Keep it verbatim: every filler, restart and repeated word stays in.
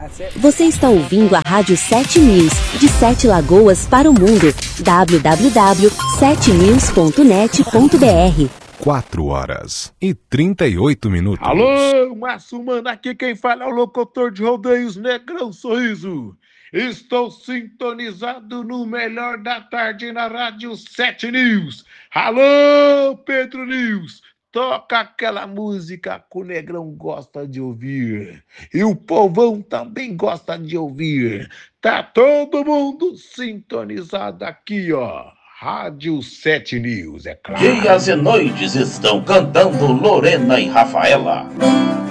Você está ouvindo a Rádio sete News, de Sete Lagoas para o mundo. w w w ponto sete news ponto net ponto b r. quatro horas e trinta e oito minutos. Alô, Márcio Mano, aqui quem fala é o locutor de rodeios Negrão Sorriso. Estou sintonizado no melhor da tarde na Rádio sete News. Alô, Pedro News. Toca aquela música que o Negrão gosta de ouvir. E o povão também gosta de ouvir. Tá todo mundo sintonizado aqui, ó. Rádio sete News, é claro. Dias e noites estão cantando Lorena e Rafaela.